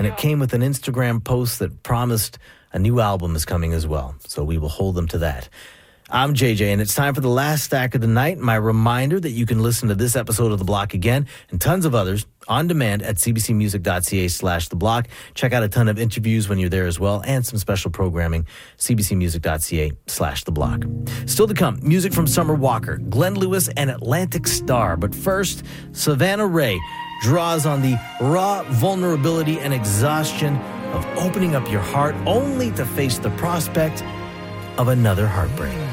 and it came with an Instagram post that promised a new album is coming as well. So we will hold them to that. I'm JJ, and it's time for the last stack of the night. My reminder that you can listen to this episode of The Block again and tons of others on demand at cbcmusic.ca/theblock. Check out a ton of interviews when you're there as well, and some special programming, cbcmusic.ca/theblock. Still to come, music from Summer Walker, Glenn Lewis, and Atlantic Starr. But first, Savannah Ray draws on the raw vulnerability and exhaustion of opening up your heart only to face the prospect of another heartbreak.